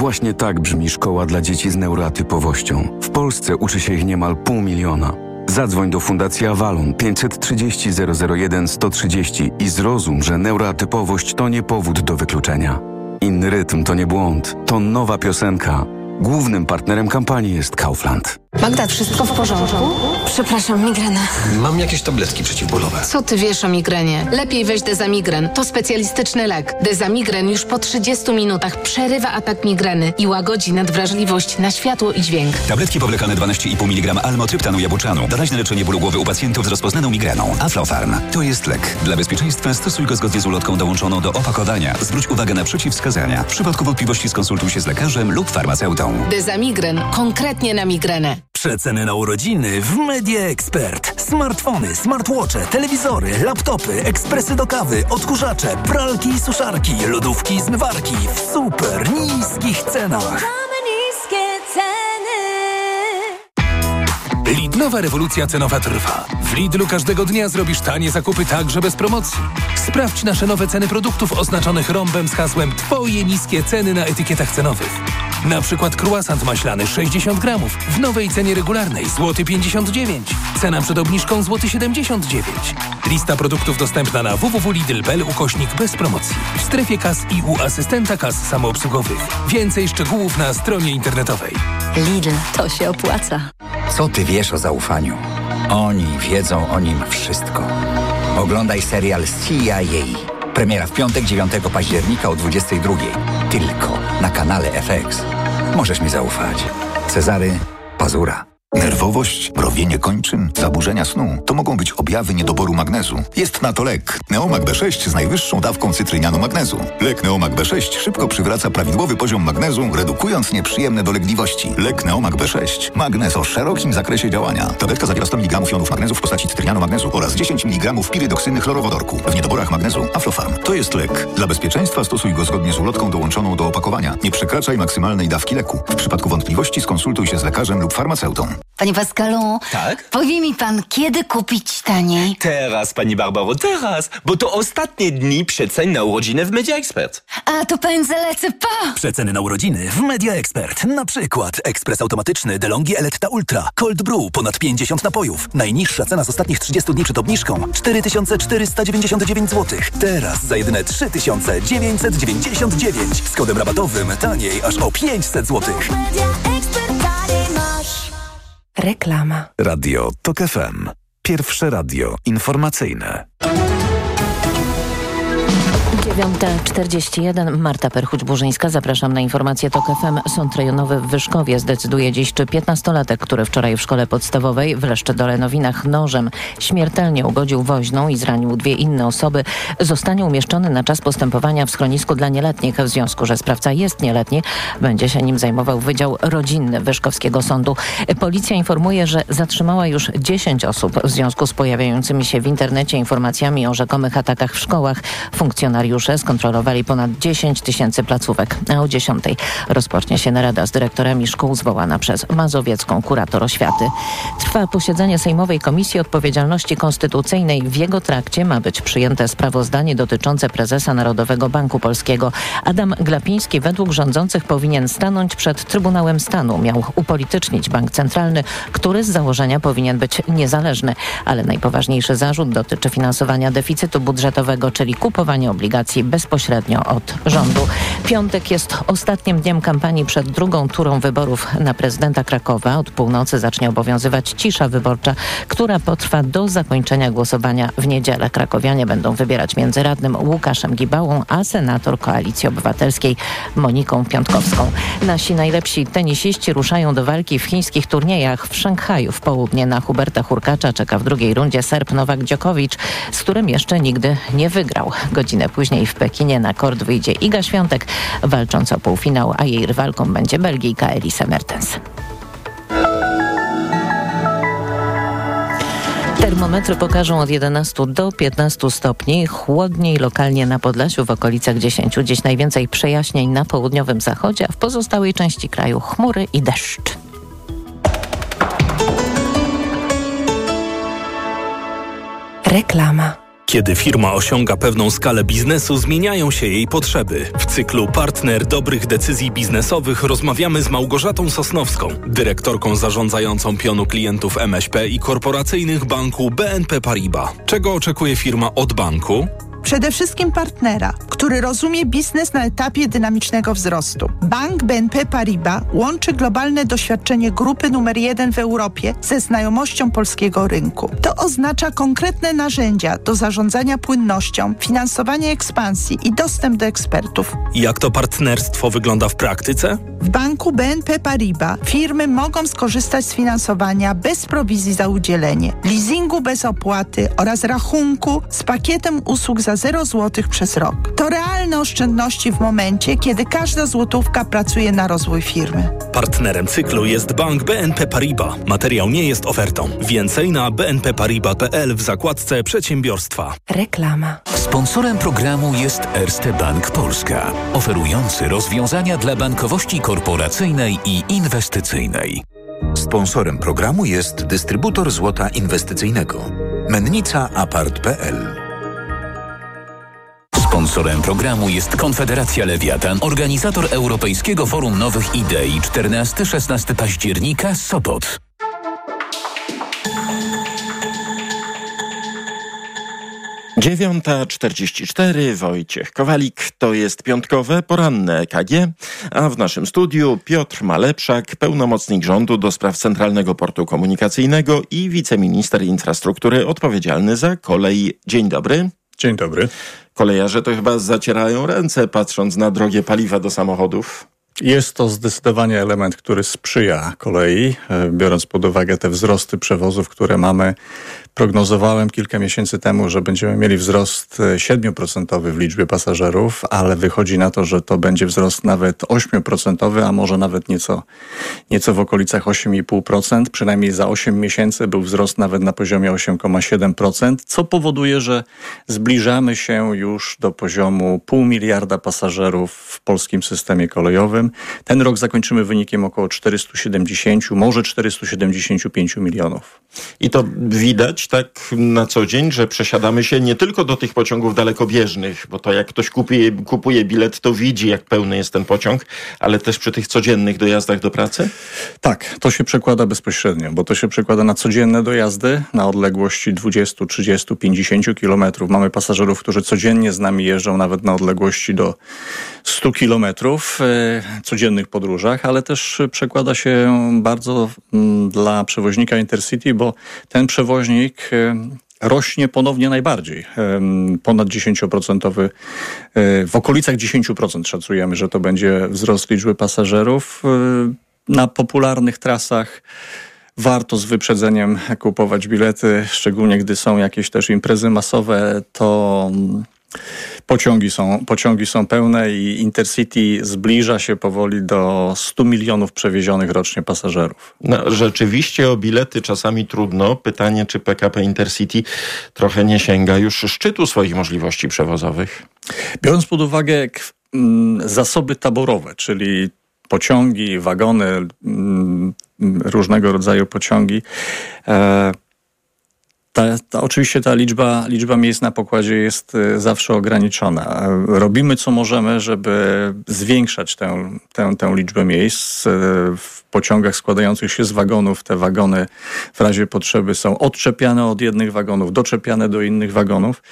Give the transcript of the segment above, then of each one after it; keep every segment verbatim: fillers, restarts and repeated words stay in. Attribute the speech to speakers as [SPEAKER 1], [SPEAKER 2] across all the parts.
[SPEAKER 1] Właśnie tak brzmi szkoła dla dzieci z neuroatypowością. W Polsce uczy się ich niemal pół miliona. Zadzwoń do Fundacji Avalon pięćset trzydzieści zero zero jeden sto trzydzieści i zrozum, że neuroatypowość to nie powód do wykluczenia. Inny rytm to nie błąd, to nowa piosenka. Głównym partnerem kampanii jest Kaufland.
[SPEAKER 2] Magda, wszystko w porządku?
[SPEAKER 3] Przepraszam, migrena.
[SPEAKER 4] Mam jakieś tabletki przeciwbólowe.
[SPEAKER 2] Co ty wiesz o migrenie? Lepiej weź Dezamigren. To specjalistyczny lek. Dezamigren już po trzydziestu minutach przerywa atak migreny i łagodzi nadwrażliwość na światło i dźwięk.
[SPEAKER 5] Tabletki powlekane dwanaście i pół miligrama almotryptanu jabłczanu. Doraźne leczenie bólu głowy u pacjentów z rozpoznaną migreną. Aflofarm. To jest lek. Dla bezpieczeństwa stosuj go zgodnie z ulotką dołączoną do opakowania. Zwróć uwagę na przeciwwskazania. W przypadku wątpliwości skonsultuj się z lekarzem lub farmaceutą.
[SPEAKER 2] Dezamigren. Konkretnie na migrenę.
[SPEAKER 6] Przeceny na urodziny w Media Expert. Smartfony, smartwatche, telewizory, laptopy, ekspresy do kawy, odkurzacze, pralki i suszarki, lodówki i zmywarki w super niskich cenach.
[SPEAKER 7] Lidlowa rewolucja cenowa trwa. W Lidlu każdego dnia zrobisz tanie zakupy także bez promocji. Sprawdź nasze nowe ceny produktów oznaczonych rąbem z hasłem Twoje niskie ceny na etykietach cenowych. Na przykład croissant maślany sześćdziesiąt gramów w nowej cenie regularnej złoty pięćdziesiąt dziewięć. Cena przed obniżką złoty siedemdziesiąt dziewięć. Lista produktów dostępna na w w w kropka lidl kropka p l ukośnik bez promocji. W strefie kas i u asystenta kas samoobsługowych. Więcej szczegółów na stronie internetowej.
[SPEAKER 3] Lidl, to się opłaca.
[SPEAKER 8] Co ty wiesz o zaufaniu? Oni wiedzą o nim wszystko. Oglądaj serial C I A. Premiera w piątek, dziewiątego października o dwudziestej drugiej. Tylko na kanale F X. Możesz mi zaufać. Cezary Pazura.
[SPEAKER 9] Nerwowość, mrowienie kończyn, zaburzenia snu to mogą być objawy niedoboru magnezu. Jest na to lek. Neomag B sześć z najwyższą dawką cytrynianu magnezu. Lek Neomag B sześć szybko przywraca prawidłowy poziom magnezu, redukując nieprzyjemne dolegliwości. Lek Neomag B sześć. Magnez o szerokim zakresie działania. Tabletka zawiera sto miligramów jonów magnezu w postaci cytrynianu magnezu oraz dziesięć miligramów pirydoksyny chlorowodorku. W niedoborach magnezu Aflofarm. To jest lek. Dla bezpieczeństwa stosuj go zgodnie z ulotką dołączoną do opakowania. Nie przekraczaj maksymalnej dawki leku. W przypadku wątpliwości skonsultuj się z lekarzem lub farmaceutą.
[SPEAKER 3] Panie Pascalu,
[SPEAKER 10] tak?
[SPEAKER 3] Powie mi pan, kiedy kupić taniej?
[SPEAKER 10] Teraz, pani Barbaro, teraz, bo to ostatnie dni przecen na urodziny w Media Expert.
[SPEAKER 3] A to pędzę lecę pa!
[SPEAKER 6] Przeceny na urodziny w Media Expert. Na przykład ekspres automatyczny DeLonghi Eletta Ultra, Cold Brew, ponad pięćdziesiąt napojów. Najniższa cena z ostatnich trzydziestu dni przed obniżką cztery tysiące czterysta dziewięćdziesiąt dziewięć złotych. Teraz za jedyne trzy tysiące dziewięćset dziewięćdziesiąt dziewięć. Z kodem rabatowym taniej aż o pięćset złotych.
[SPEAKER 11] Reklama.
[SPEAKER 12] Radio Tok F M. Pierwsze radio informacyjne.
[SPEAKER 11] dziewiąta czterdzieści jeden. Marta Perchuć-Burzyńska. Zapraszam na informację Tok F M. Sąd rejonowy w Wyszkowie zdecyduje dziś, czy piętnastolatek, który wczoraj w szkole podstawowej w Leszczydole-Nowinach nożem śmiertelnie ugodził woźną i zranił dwie inne osoby, zostanie umieszczony na czas postępowania w schronisku dla nieletnich. W związku, że sprawca jest nieletni, będzie się nim zajmował Wydział Rodzinny Wyszkowskiego Sądu. Policja informuje, że zatrzymała już dziesięć osób w związku z pojawiającymi się w internecie informacjami o rzekomych atakach w szkołach. Funkcjonariusze skontrolowali ponad dziesięć tysięcy placówek, a o dziesiątej rozpocznie się narada z dyrektorami szkół zwołana przez mazowiecką kurator oświaty. Trwa posiedzenie Sejmowej Komisji Odpowiedzialności Konstytucyjnej. W jego trakcie ma być przyjęte sprawozdanie dotyczące prezesa Narodowego Banku Polskiego. Adam Glapiński według rządzących powinien stanąć przed Trybunałem Stanu. Miał upolitycznić bank centralny, który z założenia powinien być niezależny. Ale najpoważniejszy zarzut dotyczy finansowania deficytu budżetowego, czyli kupowania obligacji bezpośrednio od rządu. Piątek jest ostatnim dniem kampanii przed drugą turą wyborów na prezydenta Krakowa. Od północy zacznie obowiązywać cisza wyborcza, która potrwa do zakończenia głosowania w niedzielę. Krakowianie będą wybierać między radnym Łukaszem Gibałą, a senator Koalicji Obywatelskiej Moniką Piątkowską. Nasi najlepsi tenisiści ruszają do walki w chińskich turniejach. W Szanghaju w południe na Huberta Hurkacza czeka w drugiej rundzie Serb Nowak Djokovic, z którym jeszcze nigdy nie wygrał. Godzinę później w Pekinie na kort wyjdzie Iga Świątek, walcząc o półfinał, a jej rywalką będzie Belgijka Elise Mertens. Termometry pokażą od jedenastu do piętnastu stopni. Chłodniej lokalnie na Podlasiu w okolicach dziesięciu. Dziś najwięcej przejaśnień na południowym zachodzie, a w pozostałej części kraju chmury i deszcz. Reklama.
[SPEAKER 7] Kiedy firma osiąga pewną skalę biznesu, zmieniają się jej potrzeby. W cyklu Partner dobrych decyzji biznesowych rozmawiamy z Małgorzatą Sosnowską, dyrektorką zarządzającą pionu klientów M S P i korporacyjnych banku B N P Paribas. Czego oczekuje firma od banku?
[SPEAKER 13] Przede wszystkim partnera, który rozumie biznes na etapie dynamicznego wzrostu. Bank B N P Paribas łączy globalne doświadczenie grupy numer jeden w Europie ze znajomością polskiego rynku. To oznacza konkretne narzędzia do zarządzania płynnością, finansowania ekspansji i dostęp do ekspertów.
[SPEAKER 7] Jak to partnerstwo wygląda w praktyce?
[SPEAKER 13] W banku B N P Paribas firmy mogą skorzystać z finansowania bez prowizji za udzielenie, leasingu bez opłaty oraz rachunku z pakietem usług za zero złotych przez rok. To realne oszczędności w momencie, kiedy każda złotówka pracuje na rozwój firmy.
[SPEAKER 7] Partnerem cyklu jest bank B N P Paribas. Materiał nie jest ofertą. Więcej na b n p paribas kropka p l w zakładce przedsiębiorstwa.
[SPEAKER 14] Reklama.
[SPEAKER 15] Sponsorem programu jest Erste Bank Polska, oferujący rozwiązania dla bankowości korporacyjnej i inwestycyjnej.
[SPEAKER 16] Sponsorem programu jest dystrybutor złota inwestycyjnego Mennica Apart kropka p l.
[SPEAKER 15] Sponsorem programu jest Konfederacja Lewiatan, organizator Europejskiego Forum Nowych Idei czternastego do szesnastego października, Sopot.
[SPEAKER 17] dziewiąta czterdzieści cztery, Wojciech Kowalik, to jest piątkowe, poranne E K G, a w naszym studiu Piotr Malepszak, pełnomocnik rządu do spraw Centralnego Portu Komunikacyjnego i wiceminister infrastruktury odpowiedzialny za kolej. Dzień dobry.
[SPEAKER 18] Dzień dobry.
[SPEAKER 17] Kolejarze to chyba zacierają ręce, patrząc na drogie paliwa do samochodów.
[SPEAKER 18] Jest to zdecydowanie element, który sprzyja kolei, biorąc pod uwagę te wzrosty przewozów, które mamy. Prognozowałem kilka miesięcy temu, że będziemy mieli wzrost siedem procent w liczbie pasażerów, ale wychodzi na to, że to będzie wzrost nawet osiem procent, a może nawet nieco, nieco w okolicach osiem i pół procent. Przynajmniej za osiem miesięcy był wzrost nawet na poziomie osiem przecinek siedem procent, co powoduje, że zbliżamy się już do poziomu pół miliarda pasażerów w polskim systemie kolejowym. Ten rok zakończymy wynikiem około czterysta siedemdziesiąt, może czterysta siedemdziesiąt pięć milionów.
[SPEAKER 17] I to widać tak na co dzień, że przesiadamy się nie tylko do tych pociągów dalekobieżnych, bo to jak ktoś kupuje, kupuje bilet, to widzi, jak pełny jest ten pociąg, ale też przy tych codziennych dojazdach do pracy?
[SPEAKER 18] Tak, to się przekłada bezpośrednio, bo to się przekłada na codzienne dojazdy na odległości dwadzieścia, trzydzieści, pięćdziesiąt kilometrów. Mamy pasażerów, którzy codziennie z nami jeżdżą nawet na odległości do stu kilometrów w codziennych podróżach, ale też przekłada się bardzo m, dla przewoźnika Intercity, bo ten przewoźnik rośnie ponownie najbardziej. Ponad dziesięć procent, w okolicach dziesięć procent szacujemy, że to będzie wzrost liczby pasażerów. Na popularnych trasach warto z wyprzedzeniem kupować bilety, szczególnie gdy są jakieś też imprezy masowe, to Pociągi są, pociągi są pełne i Intercity zbliża się powoli do stu milionów przewiezionych rocznie pasażerów.
[SPEAKER 17] No, rzeczywiście o bilety czasami trudno. Pytanie, czy P K P Intercity trochę nie sięga już szczytu swoich możliwości przewozowych?
[SPEAKER 18] Biorąc pod uwagę zasoby taborowe, czyli pociągi, wagony, różnego rodzaju pociągi, e, Ta, ta, oczywiście ta liczba, liczba miejsc na pokładzie jest zawsze ograniczona. Robimy co możemy, żeby zwiększać tę, tę, tę liczbę miejsc. W pociągach składających się z wagonów te wagony w razie potrzeby są odczepiane od jednych wagonów, doczepiane do innych wagonów.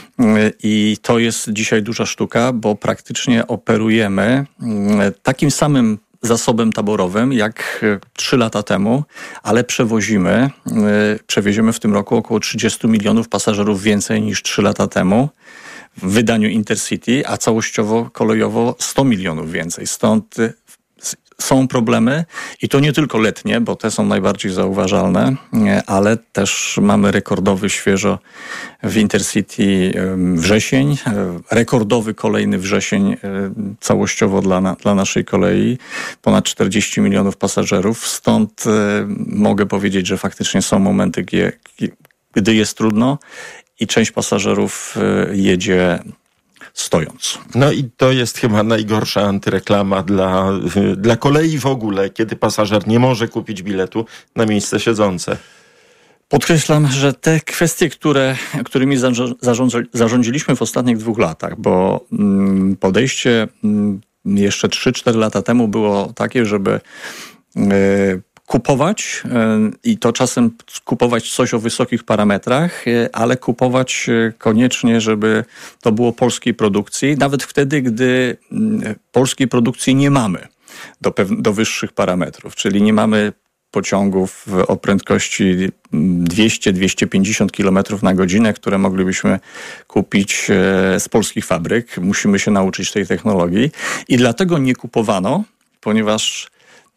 [SPEAKER 18] I to jest dzisiaj duża sztuka, bo praktycznie operujemy takim samym zasobem taborowym jak trzy lata temu, ale przewozimy, przewieziemy w tym roku około trzydzieści milionów pasażerów więcej niż trzy lata temu w wydaniu Intercity, a całościowo kolejowo sto milionów więcej. Stąd są problemy i to nie tylko letnie, bo te są najbardziej zauważalne, ale też mamy rekordowy świeżo w Intercity wrzesień, rekordowy kolejny wrzesień całościowo dla, na, dla naszej kolei, ponad czterdzieści milionów pasażerów, stąd mogę powiedzieć, że faktycznie są momenty, gdzie, gdy jest trudno i część pasażerów jedzie stojąc.
[SPEAKER 17] No i to jest chyba najgorsza antyreklama dla, dla kolei w ogóle, kiedy pasażer nie może kupić biletu na miejsce siedzące.
[SPEAKER 18] Podkreślam, że te kwestie, które, którymi zarządza, zarządziliśmy w ostatnich dwóch latach, bo mm, podejście mm, jeszcze trzy cztery lata temu było takie, żeby y, kupować y, i to czasem kupować coś o wysokich parametrach, y, ale kupować y, koniecznie, żeby to było polskiej produkcji, nawet wtedy, gdy y, polskiej produkcji nie mamy do, pew- do wyższych parametrów, czyli nie mamy pociągów o prędkości dwieście do dwustu pięćdziesięciu kilometrów na godzinę, które moglibyśmy kupić z polskich fabryk. Musimy się nauczyć tej technologii i dlatego nie kupowano, ponieważ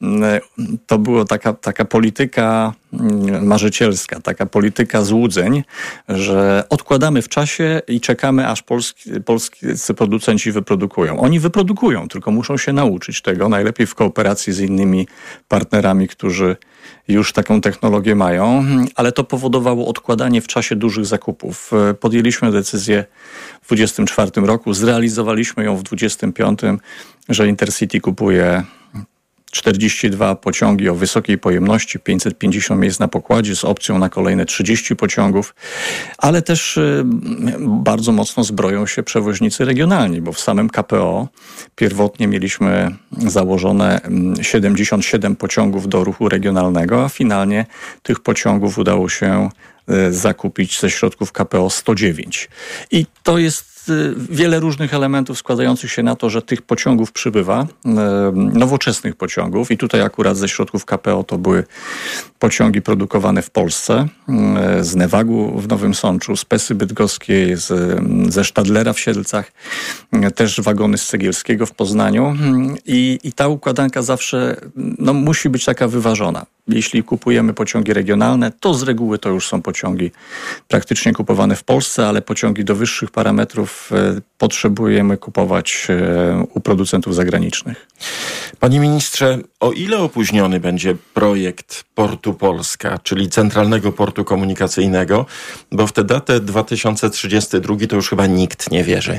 [SPEAKER 18] to była taka, taka polityka marzycielska, taka polityka złudzeń, że odkładamy w czasie i czekamy, aż polski, polscy producenci wyprodukują. Oni wyprodukują, tylko muszą się nauczyć tego, najlepiej w kooperacji z innymi partnerami, którzy już taką technologię mają, ale to powodowało odkładanie w czasie dużych zakupów. Podjęliśmy decyzję w dwudziestym czwartym roku, zrealizowaliśmy ją w dwudziestym piątym, że Intercity kupuje czterdzieści dwa pociągi o wysokiej pojemności, pięćset pięćdziesiąt miejsc na pokładzie z opcją na kolejne trzydzieści pociągów, ale też y, bardzo mocno zbroją się przewoźnicy regionalni, bo w samym K P O pierwotnie mieliśmy założone siedemdziesiąt siedem pociągów do ruchu regionalnego, a finalnie tych pociągów udało się y, zakupić ze środków K P O sto dziewięć. I to jest wiele różnych elementów składających się na to, że tych pociągów przybywa, nowoczesnych pociągów i tutaj akurat ze środków K P O to były pociągi produkowane w Polsce, z Newagu w Nowym Sączu, z Pesy Bydgoskiej, z, ze Stadlera w Siedlcach, też wagony z Cegielskiego w Poznaniu i, i ta układanka zawsze no, musi być taka wyważona. Jeśli kupujemy pociągi regionalne, to z reguły to już są pociągi praktycznie kupowane w Polsce, ale pociągi do wyższych parametrów e, potrzebujemy kupować e, u producentów zagranicznych.
[SPEAKER 17] Panie ministrze, o ile opóźniony będzie projekt Portu Polska, czyli Centralnego Portu Komunikacyjnego, bo w tę datę dwa tysiące trzydziesty drugi to już chyba nikt nie wierzy.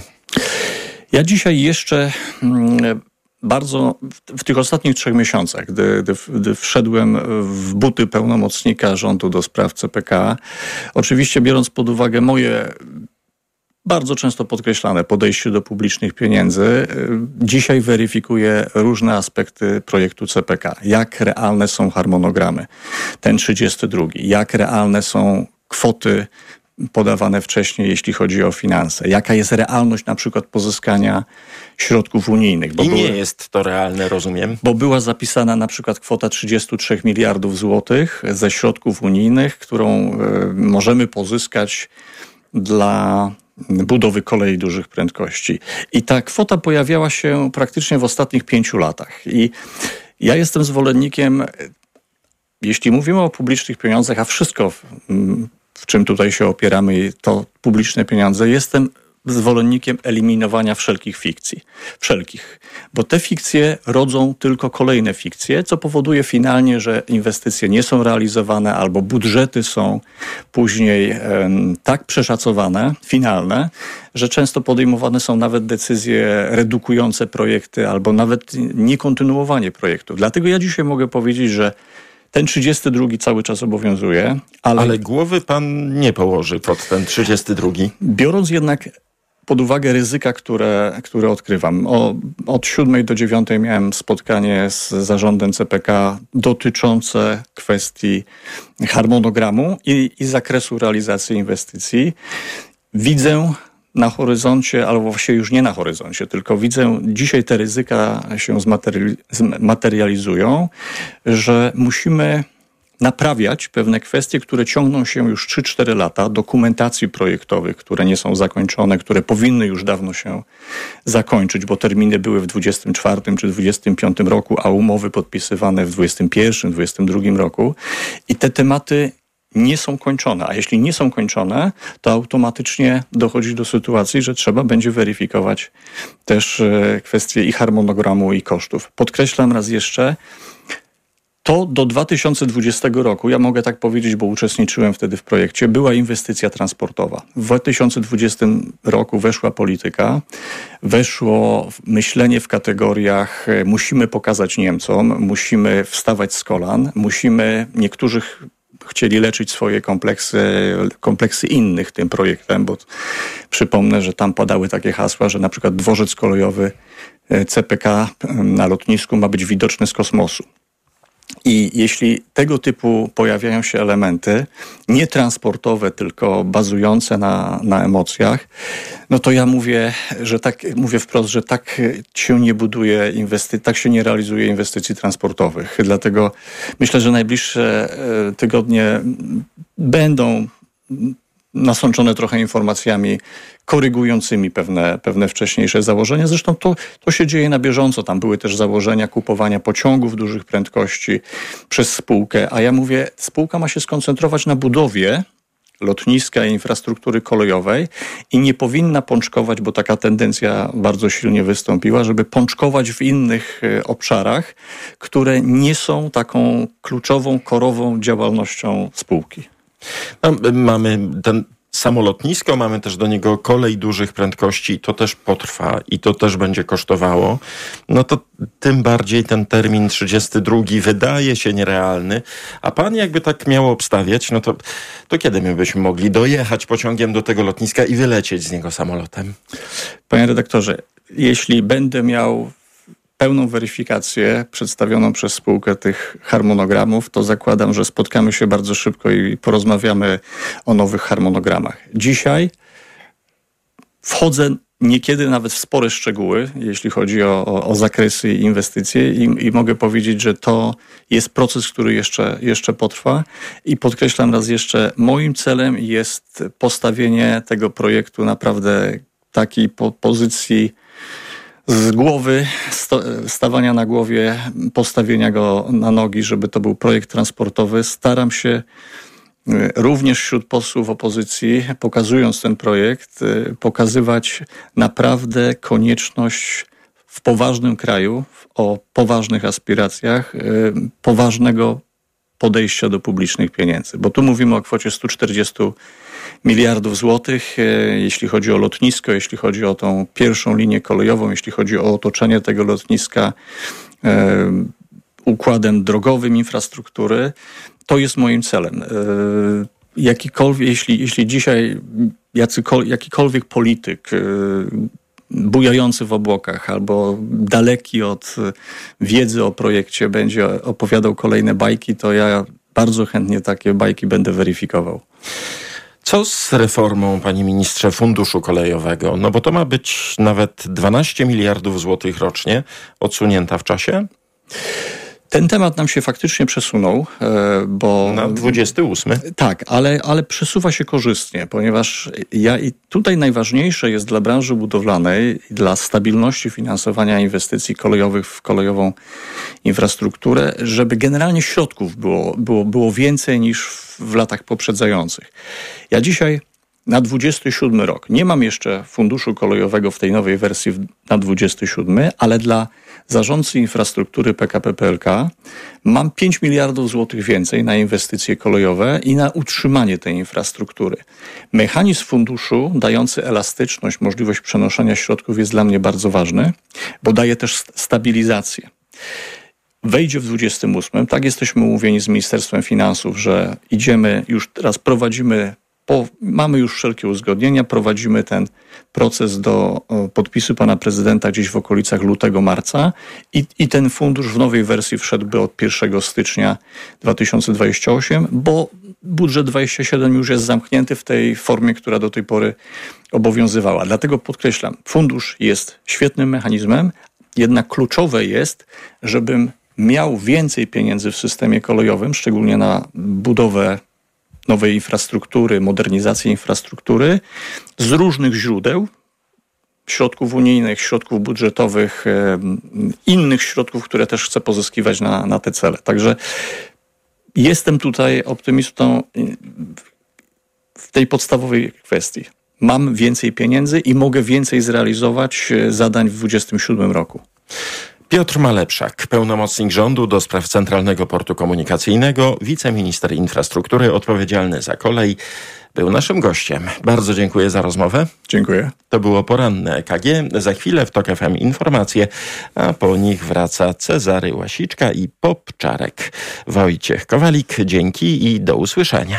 [SPEAKER 18] Ja dzisiaj jeszcze... Mm, Bardzo w, w tych ostatnich trzech miesiącach, gdy, gdy, gdy wszedłem w buty pełnomocnika rządu do spraw C P K, oczywiście biorąc pod uwagę moje bardzo często podkreślane podejście do publicznych pieniędzy, dzisiaj weryfikuję różne aspekty projektu C P K. Jak realne są harmonogramy, ten trzydziesty drugi, jak realne są kwoty podawane wcześniej, jeśli chodzi o finanse. Jaka jest realność na przykład pozyskania środków unijnych. Bo
[SPEAKER 17] I nie
[SPEAKER 18] były,
[SPEAKER 17] jest to realne, rozumiem.
[SPEAKER 18] Bo była zapisana na przykład kwota trzydzieści trzy miliardów złotych ze środków unijnych, którą y, możemy pozyskać dla budowy kolei dużych prędkości. I ta kwota pojawiała się praktycznie w ostatnich pięciu latach. I ja jestem zwolennikiem, jeśli mówimy o publicznych pieniądzach, a wszystko w, w czym tutaj się opieramy, to publiczne pieniądze, jestem zwolennikiem eliminowania wszelkich fikcji. Wszelkich. Bo te fikcje rodzą tylko kolejne fikcje, co powoduje finalnie, że inwestycje nie są realizowane albo budżety są później e, tak przeszacowane, finalne, że często podejmowane są nawet decyzje redukujące projekty albo nawet niekontynuowanie projektów. Dlatego ja dzisiaj mogę powiedzieć, że ten trzydziesty drugi cały czas obowiązuje. Ale,
[SPEAKER 17] ale głowy pan nie położy pod ten trzydziesty drugi.
[SPEAKER 18] Biorąc jednak pod uwagę ryzyka, które, które odkrywam. O, od siódmej do dziewiątej miałem spotkanie z zarządem C P K dotyczące kwestii harmonogramu i, i zakresu realizacji inwestycji. Widzę na horyzoncie, albo właściwie już nie na horyzoncie, tylko widzę, dzisiaj te ryzyka się zmaterializują, że musimy naprawiać pewne kwestie, które ciągną się już trzy cztery lata, dokumentacji projektowych, które nie są zakończone, które powinny już dawno się zakończyć, bo terminy były w dwudziestym czwartym czy dwudziestym piątym roku, a umowy podpisywane w dwudziestym pierwszym, dwudziestym drugim roku. I te tematy nie są kończone, a jeśli nie są kończone, to automatycznie dochodzi do sytuacji, że trzeba będzie weryfikować też kwestie i harmonogramu, i kosztów. Podkreślam raz jeszcze, to do dwa tysiące dwudziestego roku, ja mogę tak powiedzieć, bo uczestniczyłem wtedy w projekcie, była inwestycja transportowa. W dwa tysiące dwudziestym roku weszła polityka, weszło myślenie w kategoriach musimy pokazać Niemcom, musimy wstawać z kolan, musimy niektórych chcieli leczyć swoje kompleksy, kompleksy innych tym projektem, bo przypomnę, że tam padały takie hasła, że na przykład dworzec kolejowy C P K na lotnisku ma być widoczny z kosmosu. I jeśli tego typu pojawiają się elementy, nie transportowe, tylko bazujące na, na emocjach, no to ja mówię, że tak, mówię wprost, że tak się nie buduje inwestycji, tak się nie realizuje inwestycji transportowych. Dlatego myślę, że najbliższe tygodnie będą nasączone trochę informacjami korygującymi pewne, pewne wcześniejsze założenia. Zresztą to, to się dzieje na bieżąco. Tam były też założenia kupowania pociągów dużych prędkości przez spółkę. A ja mówię, spółka ma się skoncentrować na budowie lotniska i infrastruktury kolejowej i nie powinna pączkować, bo taka tendencja bardzo silnie wystąpiła, żeby pączkować w innych obszarach, które nie są taką kluczową, korową działalnością spółki.
[SPEAKER 17] No, mamy ten samo lotnisko, mamy też do niego kolej dużych prędkości, to też potrwa i to też będzie kosztowało. No to tym bardziej ten termin trzydziesty drugi wydaje się nierealny, a pan jakby tak miał obstawiać, no to, to kiedy my byśmy mogli dojechać pociągiem do tego lotniska i wylecieć z niego samolotem?
[SPEAKER 18] Panie redaktorze, jeśli będę miał pełną weryfikację przedstawioną przez spółkę tych harmonogramów, to zakładam, że spotkamy się bardzo szybko i porozmawiamy o nowych harmonogramach. Dzisiaj wchodzę niekiedy nawet w spore szczegóły, jeśli chodzi o, o, o zakresy i inwestycje i, i mogę powiedzieć, że to jest proces, który jeszcze, jeszcze potrwa i podkreślam raz jeszcze, moim celem jest postawienie tego projektu naprawdę takiej po, pozycji z głowy, stawania na głowie, postawienia go na nogi, żeby to był projekt transportowy. Staram się również wśród posłów opozycji, pokazując ten projekt, pokazywać naprawdę konieczność w poważnym kraju, o poważnych aspiracjach, poważnego podejścia do publicznych pieniędzy. Bo tu mówimy o kwocie stu czterdziestu miliardów złotych, jeśli chodzi o lotnisko, jeśli chodzi o tą pierwszą linię kolejową, jeśli chodzi o otoczenie tego lotniska e, układem drogowym infrastruktury, to jest moim celem. E, jakikolwiek, jeśli, jeśli dzisiaj jacykol, jakikolwiek polityk e, bujający w obłokach albo daleki od wiedzy o projekcie będzie opowiadał kolejne bajki, to ja bardzo chętnie takie bajki będę weryfikował.
[SPEAKER 17] Co z reformą, panie ministrze, funduszu kolejowego? No bo to ma być nawet dwanaście miliardów złotych rocznie, odsunięta w czasie?
[SPEAKER 18] Ten temat nam się faktycznie przesunął, bo...
[SPEAKER 17] Na dwudziesty ósmy?
[SPEAKER 18] Tak, ale, ale przesuwa się korzystnie, ponieważ ja i tutaj najważniejsze jest dla branży budowlanej i dla stabilności finansowania inwestycji kolejowych w kolejową infrastrukturę, żeby generalnie środków było, było, było więcej niż w latach poprzedzających. Ja dzisiaj na dwudziesty siódmy rok nie mam jeszcze funduszu kolejowego w tej nowej wersji na dwudziesty siódmy, ale dla zarządcy infrastruktury P K P P L K mam pięć miliardów złotych więcej na inwestycje kolejowe i na utrzymanie tej infrastruktury. Mechanizm funduszu dający elastyczność, możliwość przenoszenia środków jest dla mnie bardzo ważny, bo daje też stabilizację. Wejdzie w dwudziestym ósmym, tak jesteśmy umówieni z Ministerstwem Finansów, że idziemy, już teraz prowadzimy, po, mamy już wszelkie uzgodnienia, prowadzimy ten proces do o, podpisu pana prezydenta gdzieś w okolicach lutego, marca i, i ten fundusz w nowej wersji wszedłby od pierwszego stycznia dwa tysiące dwudziestego ósmego, bo budżet dwudziesty siódmy już jest zamknięty w tej formie, która do tej pory obowiązywała. Dlatego podkreślam, fundusz jest świetnym mechanizmem, jednak kluczowe jest, żebym miał więcej pieniędzy w systemie kolejowym, szczególnie na budowę nowej infrastruktury, modernizację infrastruktury z różnych źródeł, środków unijnych, środków budżetowych, innych środków, które też chcę pozyskiwać na, na te cele. Także jestem tutaj optymistą w tej podstawowej kwestii. Mam więcej pieniędzy i mogę więcej zrealizować zadań w dwudziestym siódmym roku.
[SPEAKER 17] Piotr Malepszak, pełnomocnik rządu do spraw Centralnego Portu Komunikacyjnego, wiceminister infrastruktury odpowiedzialny za kolej, był naszym gościem. Bardzo dziękuję za rozmowę.
[SPEAKER 18] Dziękuję.
[SPEAKER 17] To było poranne E K G. Za chwilę w TOK F M informacje, a po nich wraca Cezary Łasiczka i Popczarek. Wojciech Kowalik, dzięki i do usłyszenia.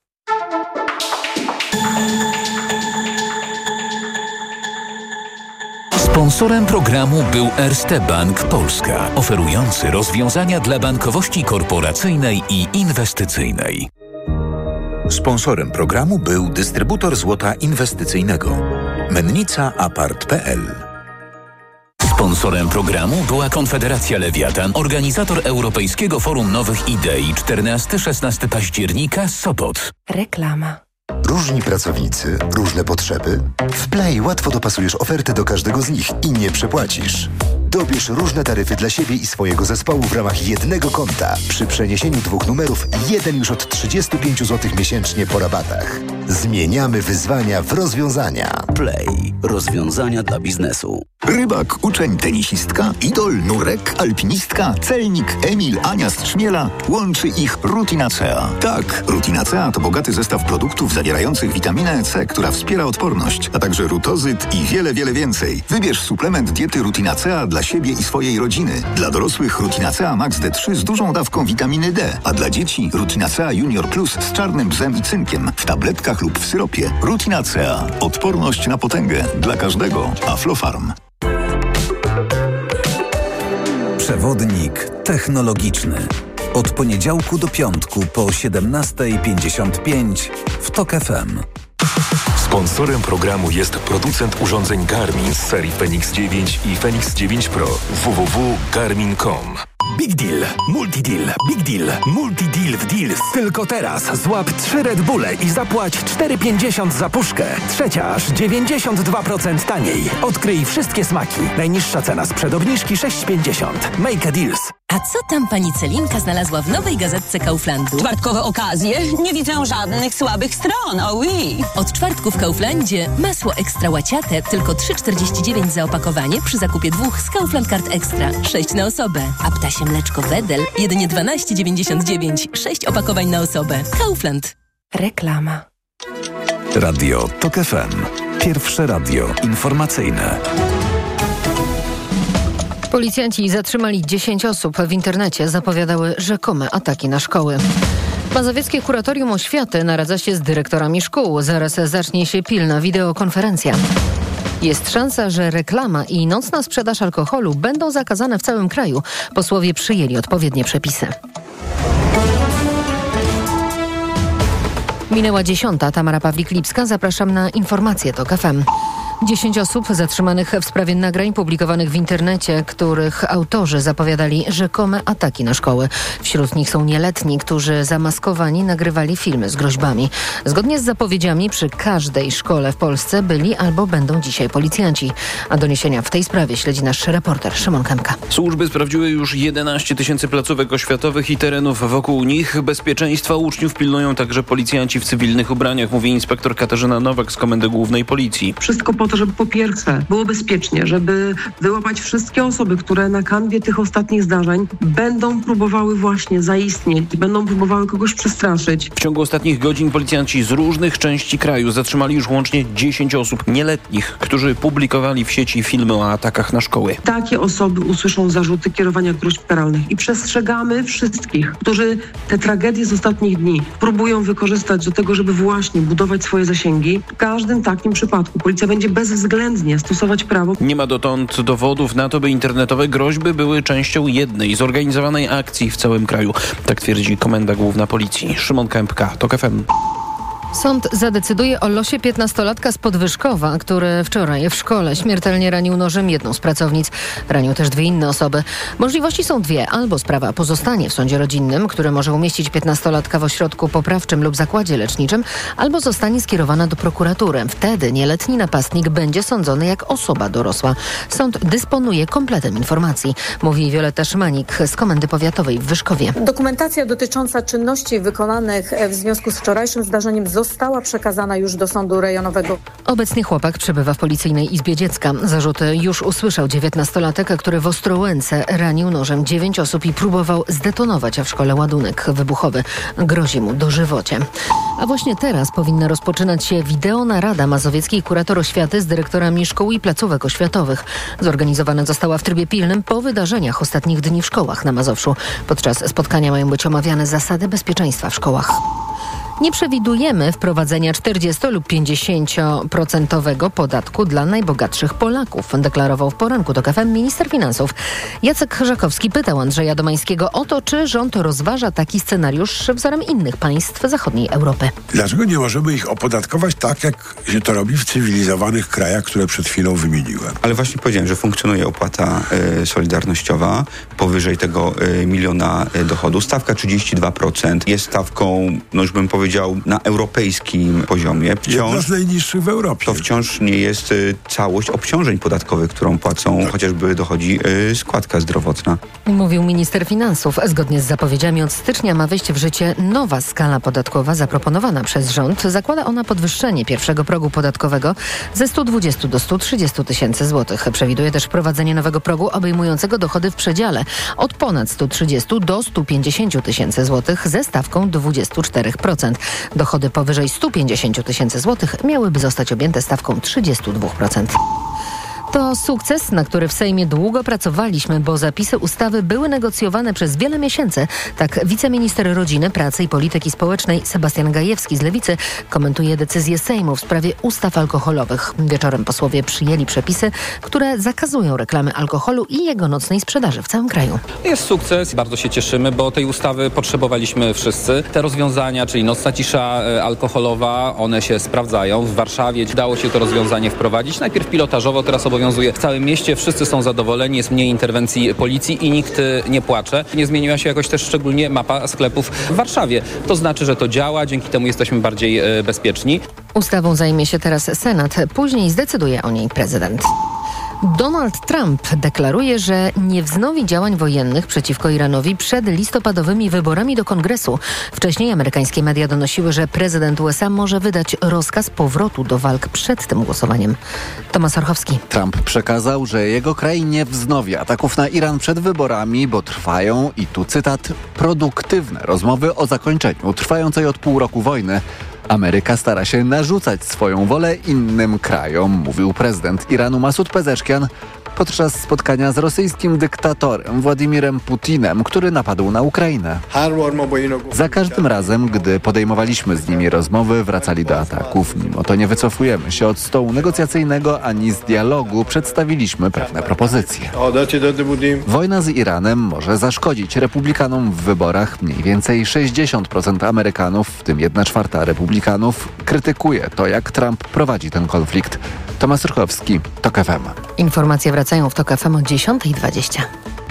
[SPEAKER 15] Sponsorem programu był Erste Bank Polska, oferujący rozwiązania dla bankowości korporacyjnej i inwestycyjnej.
[SPEAKER 16] Sponsorem programu był dystrybutor złota inwestycyjnego Mennica Apart kropka p l.
[SPEAKER 15] Sponsorem programu była Konfederacja Lewiatan, organizator Europejskiego Forum Nowych Idei czternastego do szesnastego października, Sopot.
[SPEAKER 14] Reklama.
[SPEAKER 19] Różni pracownicy, różne potrzeby? W Play łatwo dopasujesz ofertę do każdego z nich i nie przepłacisz. Dobierz różne taryfy dla siebie i swojego zespołu w ramach jednego konta. Przy przeniesieniu dwóch numerów jeden już od trzydzieści pięć złotych miesięcznie po rabatach. Zmieniamy wyzwania w rozwiązania.
[SPEAKER 20] Play. Rozwiązania dla biznesu.
[SPEAKER 9] Rybak, uczeń, tenisistka, idol, nurek, alpinistka, celnik, Emil, Ania z Trzmiela. Łączy ich Rutinacea. Tak, Rutinacea to bogaty zestaw produktów zawierających witaminę C, która wspiera odporność, a także rutozyt i wiele, wiele więcej. Wybierz suplement diety Rutinacea dla siebie i swojej rodziny. Dla dorosłych Rutinacea Max D trzy z dużą dawką witaminy D, a dla dzieci Rutinacea Junior Plus z czarnym bzem i cynkiem w tabletkach lub w syropie. Rutinacea. Odporność na potęgę. Dla każdego. Aflofarm.
[SPEAKER 12] Przewodnik technologiczny. Od poniedziałku do piątku po siedemnasta pięćdziesiąt pięć w TOK F M.
[SPEAKER 21] Sponsorem programu jest producent urządzeń Garmin z serii Fenix dziewięć i Fenix dziewięć Pro. w w w kropka garmin kropka com.
[SPEAKER 22] Big Deal, Multi Deal, Big Deal, Multi Deal w Deals. Tylko teraz złap trzy Red Bulle i zapłać cztery pięćdziesiąt za puszkę. Trzecia aż dziewięćdziesiąt dwa procent taniej. Odkryj wszystkie smaki. Najniższa cena sprzed obniżki sześć pięćdziesiąt. Make a Deals.
[SPEAKER 23] A co tam pani Celinka znalazła w nowej gazetce Kauflandu?
[SPEAKER 24] Czwartkowe okazje? Nie widzę żadnych słabych stron, oh oui.
[SPEAKER 23] Od czwartku w Kauflandzie masło ekstra łaciate tylko trzy czterdzieści dziewięć za opakowanie przy zakupie dwóch z Kaufland Card Extra. sześć na osobę. A ptasie mleczko Wedel jedynie dwanaście dziewięćdziesiąt dziewięć. sześć opakowań na osobę. Kaufland.
[SPEAKER 14] Reklama.
[SPEAKER 12] Radio TOK F M. Pierwsze radio informacyjne.
[SPEAKER 11] Policjanci zatrzymali dziesięć osób. W internecie zapowiadały rzekome ataki na szkoły. Mazowieckie Kuratorium Oświaty naradza się z dyrektorami szkół. Zaraz zacznie się pilna wideokonferencja. Jest szansa, że reklama i nocna sprzedaż alkoholu będą zakazane w całym kraju. Posłowie przyjęli odpowiednie przepisy. Minęła dziesiąta. Tamara Pawlik-Lipska. Zapraszam na informacje TOK F M. Dziesięć osób zatrzymanych w sprawie nagrań publikowanych w internecie, których autorzy zapowiadali rzekome ataki na szkoły. Wśród nich są nieletni, którzy zamaskowani nagrywali filmy z groźbami. Zgodnie z zapowiedziami przy każdej szkole w Polsce byli albo będą dzisiaj policjanci. A doniesienia w tej sprawie śledzi nasz reporter Szymon Kępka.
[SPEAKER 25] Służby sprawdziły już jedenaście tysięcy placówek oświatowych i terenów wokół nich. Bezpieczeństwa uczniów pilnują także policjanci w cywilnych ubraniach, mówi inspektor Katarzyna Nowak z Komendy Głównej Policji.
[SPEAKER 26] Wszystko po to, żeby po pierwsze było bezpiecznie, żeby wyłapać wszystkie osoby, które na kanwie tych ostatnich zdarzeń będą próbowały właśnie zaistnieć, będą próbowały kogoś przestraszyć.
[SPEAKER 25] W ciągu ostatnich godzin policjanci z różnych części kraju zatrzymali już łącznie dziesięć osób nieletnich, którzy publikowali w sieci filmy o atakach na szkoły.
[SPEAKER 26] Takie osoby usłyszą zarzuty kierowania groźb karalnych i przestrzegamy wszystkich, którzy te tragedie z ostatnich dni próbują wykorzystać do tego, żeby właśnie budować swoje zasięgi. W każdym takim przypadku policja będzie bezwzględnie stosować prawo.
[SPEAKER 25] Nie ma dotąd dowodów na to, by internetowe groźby były częścią jednej zorganizowanej akcji w całym kraju. Tak twierdzi Komenda Główna Policji. Szymon Kępka, TOK F M.
[SPEAKER 11] Sąd zadecyduje o losie piętnastolatka z Podwyżkowa, który wczoraj w szkole śmiertelnie ranił nożem jedną z pracownic. Ranił też dwie inne osoby. Możliwości są dwie. Albo sprawa pozostanie w sądzie rodzinnym, który może umieścić piętnastolatka w ośrodku poprawczym lub zakładzie leczniczym, albo zostanie skierowana do prokuratury. Wtedy nieletni napastnik będzie sądzony jak osoba dorosła. Sąd dysponuje kompletem informacji, mówi Wioletta Szymanik z Komendy Powiatowej w Wyszkowie.
[SPEAKER 27] Dokumentacja dotycząca czynności wykonanych w związku z wczorajszym zdarzeniem
[SPEAKER 1] została przekazana już do sądu rejonowego.
[SPEAKER 2] Obecnie chłopak przebywa w Policyjnej Izbie Dziecka. Zarzuty już usłyszał dziewiętnastolatek, który w Ostrołęce ranił nożem dziewięć osób i próbował zdetonować, a w szkole ładunek wybuchowy grozi mu dożywocie. A właśnie teraz powinna rozpoczynać się wideonarada mazowieckiej kurator oświaty z dyrektorami szkół i placówek oświatowych. Zorganizowana została w trybie pilnym po wydarzeniach ostatnich dni w szkołach na Mazowszu. Podczas spotkania mają być omawiane zasady bezpieczeństwa w szkołach. Nie przewidujemy wprowadzenia czterdzieści lub pięćdziesiąt procent podatku dla najbogatszych Polaków, deklarował w poranku TOK F M minister finansów. Jacek Chrzakowski pytał Andrzeja Domańskiego o to, czy rząd rozważa taki scenariusz wzorem innych państw zachodniej Europy.
[SPEAKER 4] Dlaczego nie możemy ich opodatkować tak, jak się to robi w cywilizowanych krajach, które przed chwilą wymieniłem?
[SPEAKER 5] Ale właśnie powiedziałem, że funkcjonuje opłata y, solidarnościowa powyżej tego y, miliona y, dochodu. Stawka trzydzieści dwa procent jest stawką, no już bym powiedział, na europejskim poziomie. Wciąż,
[SPEAKER 4] jedna z najniższych w Europie.
[SPEAKER 5] To wciąż nie jest y, całość obciążeń podatkowych, którą płacą, tak. chociażby dochodzi y, składka zdrowotna.
[SPEAKER 2] Mówił minister finansów. Zgodnie z zapowiedziami od stycznia ma wejść w życie nowa skala podatkowa zaproponowana przez rząd. Zakłada ona podwyższenie pierwszego progu podatkowego ze stu dwudziestu do stu trzydziestu tysięcy złotych. Przewiduje też wprowadzenie nowego progu obejmującego dochody w przedziale od ponad stu trzydziestu do stu pięćdziesięciu tysięcy złotych ze stawką dwadzieścia cztery procent. Dochody powyżej stu pięćdziesięciu tysięcy złotych miałyby zostać objęte stawką trzydzieści dwa procent. To sukces, na który w Sejmie długo pracowaliśmy, bo zapisy ustawy były negocjowane przez wiele miesięcy. Tak wiceminister rodziny, pracy i polityki społecznej Sebastian Gajewski z Lewicy komentuje decyzję Sejmu w sprawie ustaw alkoholowych. Wieczorem posłowie przyjęli przepisy, które zakazują reklamy alkoholu i jego nocnej sprzedaży w całym kraju.
[SPEAKER 8] Jest sukces, bardzo się cieszymy, bo tej ustawy potrzebowaliśmy wszyscy. Te rozwiązania, czyli nocna cisza alkoholowa, one się sprawdzają. W Warszawie udało się to rozwiązanie wprowadzić. Najpierw pilotażowo, teraz obowiązuje w całym mieście. Wszyscy są zadowoleni, jest mniej interwencji policji i nikt nie płacze. Nie zmieniła się jakoś też szczególnie mapa sklepów w Warszawie. To znaczy, że to działa, dzięki temu jesteśmy bardziej e, bezpieczni.
[SPEAKER 2] Ustawą zajmie się teraz Senat, później zdecyduje o niej prezydent. Donald Trump deklaruje, że nie wznowi działań wojennych przeciwko Iranowi przed listopadowymi wyborami do Kongresu. Wcześniej amerykańskie media donosiły, że prezydent U S A może wydać rozkaz powrotu do walk przed tym głosowaniem. Tomasz Orchowski.
[SPEAKER 14] Trump przekazał, że jego kraj nie wznowi ataków na Iran przed wyborami, bo trwają, i tu cytat, produktywne rozmowy o zakończeniu trwającej od pół roku wojny. Ameryka stara się narzucać swoją wolę innym krajom, mówił prezydent Iranu Masud Pezeszkian podczas spotkania z rosyjskim dyktatorem Władimirem Putinem, który napadł na Ukrainę. Za każdym razem, gdy podejmowaliśmy z nimi rozmowy, wracali do ataków. Mimo to nie wycofujemy się od stołu negocjacyjnego ani z dialogu. Przedstawiliśmy pewne propozycje. Wojna z Iranem może zaszkodzić republikanom w wyborach. Mniej więcej sześćdziesiąt procent Amerykanów, w tym jedna czwarta republikanów, krytykuje to, jak Trump prowadzi ten konflikt. Tomasz Ruchowski, TOK F M.
[SPEAKER 2] Informacje wracają w TOK F M o dziesiąta dwadzieścia.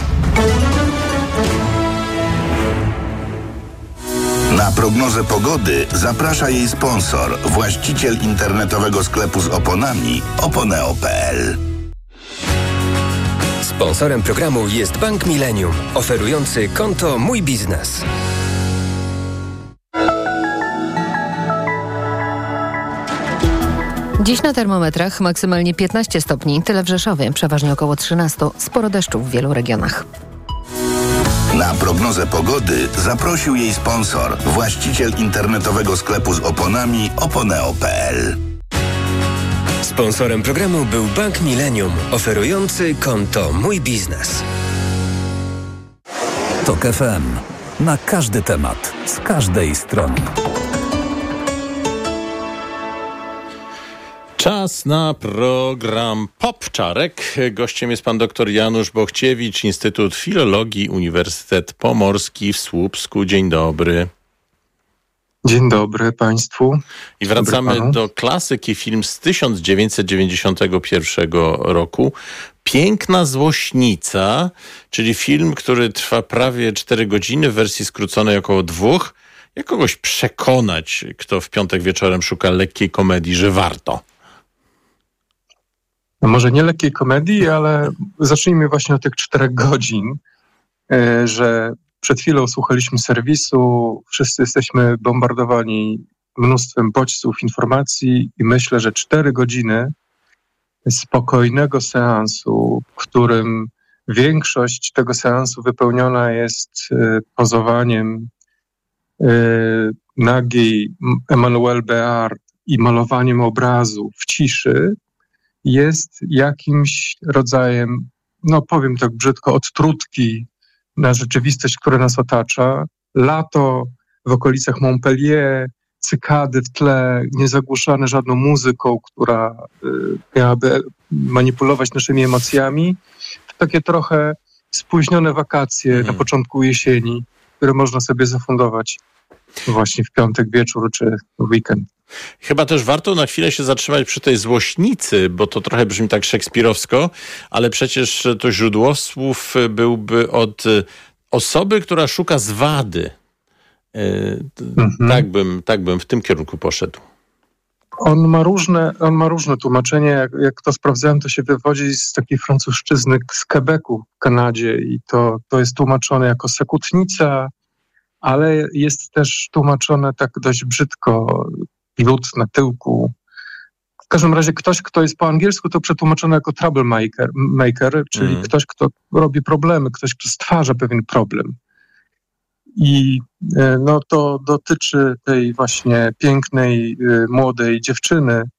[SPEAKER 27] Na prognozę pogody zaprasza jej sponsor, właściciel internetowego sklepu z oponami oponeo kropka p l.
[SPEAKER 28] Sponsorem programu jest Bank Millennium, oferujący konto Mój Biznes.
[SPEAKER 2] Dziś na termometrach maksymalnie piętnaście stopni, tyle w Rzeszowie, przeważnie około trzynaście, sporo deszczu w wielu regionach.
[SPEAKER 27] Na prognozę pogody zaprosił jej sponsor, właściciel internetowego sklepu z oponami oponeo kropka p l.
[SPEAKER 28] Sponsorem programu był Bank Millennium, oferujący konto Mój Biznes.
[SPEAKER 12] TOK F M. Na każdy temat, z każdej strony.
[SPEAKER 17] Czas na program Popczarek. Gościem jest pan dr Janusz Bochciewicz, Instytut Filologii, Uniwersytet Pomorski w Słupsku. Dzień dobry.
[SPEAKER 29] Dzień dobry państwu.
[SPEAKER 17] I wracamy do klasyki, film z tysiąc dziewięćset dziewięćdziesiątego pierwszego roku. Piękna Złośnica, czyli film, który trwa prawie cztery godziny w wersji skróconej około dwóch. Jak kogoś przekonać, kto w piątek wieczorem szuka lekkiej komedii, że warto?
[SPEAKER 29] No może nie lekkiej komedii, ale zacznijmy właśnie od tych czterech godzin, że przed chwilą słuchaliśmy serwisu, wszyscy jesteśmy bombardowani mnóstwem bodźców, informacji i myślę, że cztery godziny spokojnego seansu, w którym większość tego seansu wypełniona jest y, pozowaniem y, nagiej Emmanuelle Béart i malowaniem obrazu w ciszy, jest jakimś rodzajem, no powiem tak brzydko, odtrutki na rzeczywistość, która nas otacza. Lato w okolicach Montpellier, cykady w tle, niezagłuszane żadną muzyką, która y, miałaby manipulować naszymi emocjami. Takie trochę spóźnione wakacje hmm. na początku jesieni, które można sobie zafundować właśnie w piątek wieczór czy w weekend.
[SPEAKER 3] Chyba też warto na chwilę się zatrzymać przy tej złośnicy, bo to trochę brzmi tak szekspirowsko, ale przecież to źródło słów byłby od osoby, która szuka zwady. Mhm. Tak bym, tak bym w tym kierunku poszedł.
[SPEAKER 29] On ma różne, on ma różne tłumaczenie. Jak, jak to sprawdzałem, to się wywodzi z takiej francuszczyzny z Quebecu w Kanadzie i to, to jest tłumaczone jako sekutnica, ale jest też tłumaczone tak dość brzydko, lód na tyłku. W każdym razie ktoś, kto jest po angielsku, to przetłumaczone jako troublemaker, maker, czyli mm. ktoś, kto robi problemy, ktoś, kto stwarza pewien problem. I no, to dotyczy tej właśnie pięknej, młodej dziewczyny,